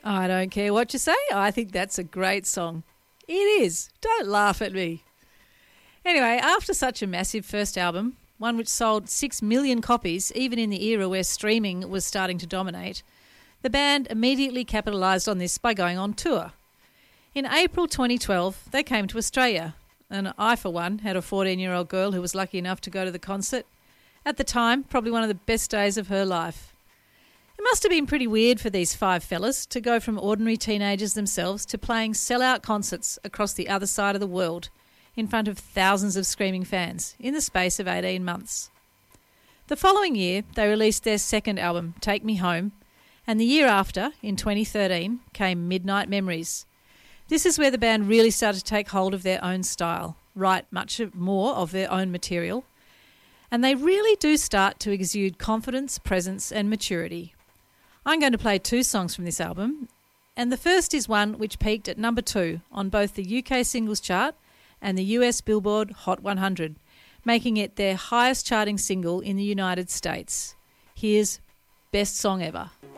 I don't care what you say. I think that's a great song. It is. Don't laugh at me. Anyway, after such a massive first album, one which sold 6 million copies, even in the era where streaming was starting to dominate, the band immediately capitalised on this by going on tour. In April 2012, they came to Australia, and I, for one, had a 14-year-old girl who was lucky enough to go to the concert. At the time, probably one of the best days of her life. It must have been pretty weird for these 5 fellas to go from ordinary teenagers themselves to playing sell-out concerts across the other side of the world in front of thousands of screaming fans in the space of 18 months. The following year, they released their second album, Take Me Home, and the year after, in 2013, came Midnight Memories. This is where the band really started to take hold of their own style, write much more of their own material, and they really do start to exude confidence, presence and maturity. I'm going to play 2 songs from this album, and the first is one which peaked at number 2 on both the UK singles chart and the US Billboard Hot 100, making it their highest charting single in the United States. Here's Best Song Ever.